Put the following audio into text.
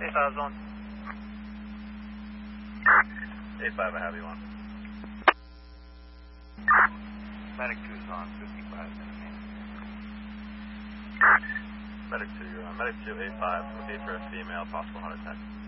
A5's on. A5, I have you on. Medic 2's on, 55 minutes. Medic 2, you're on. Medic 2, A5, looking for a female, possible heart attack.